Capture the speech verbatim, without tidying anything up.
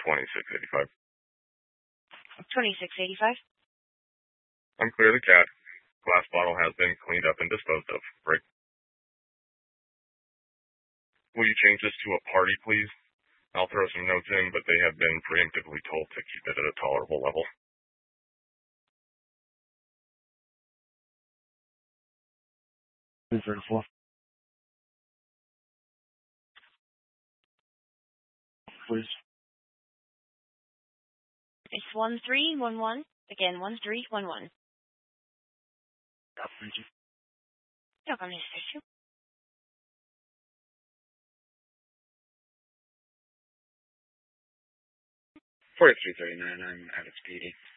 twenty-six eighty-five. twenty-six eighty-five. Unclear the cat. Glass bottle has been cleaned up and disposed of. Break. Will you change this to a party, please? I'll throw some notes in, but they have been preemptively told to keep it at a tolerable level. three thirty-four. Please. It's one three one one. Again, one three one one. Yeah, thank you. No problem, Mister forty-three thirty-nine, I'm out of speedy.